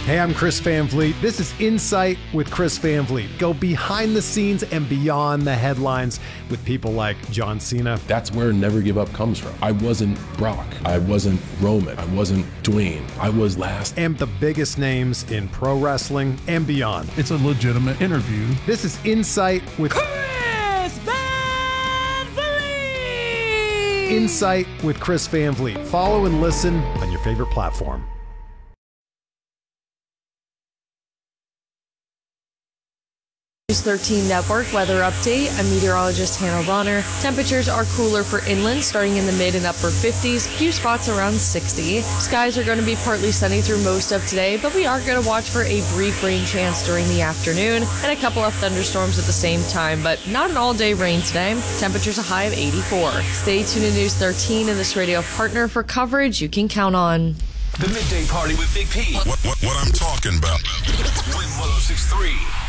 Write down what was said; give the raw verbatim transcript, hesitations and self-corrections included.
Hey, I'm Chris Van Vliet. This is Insight with Chris Van Vliet. Go behind the scenes and beyond the headlines with people like John Cena. That's where Never Give Up comes from. I wasn't Brock. I wasn't Roman. I wasn't Dwayne. I was last. And the biggest names in pro wrestling and beyond. It's a legitimate interview. This is Insight with Chris Van Vliet. Insight with Chris Van Vliet. Follow and listen on your favorite platform. News thirteen Network weather update. I'm meteorologist Hannah Bonner. Temperatures are cooler for inland, starting in the mid and upper fifties, few spots around sixty. Skies are going to be partly sunny through most of today, but we are going to watch for a brief rain chance during the afternoon and a couple of thunderstorms at the same time, but not an all-day rain today. Temperatures a high of eighty-four. Stay tuned to News thirteen and this radio partner for coverage you can count on. The Midday Party with Big P. What, what, what I'm talking about. Win one oh six point three.